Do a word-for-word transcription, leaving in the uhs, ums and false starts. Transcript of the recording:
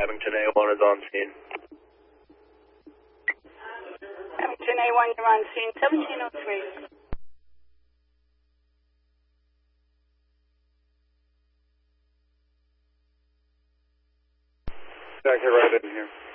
Abington A one is on scene. Abington A one, you're on scene, seventeen oh three. Back here, right in here.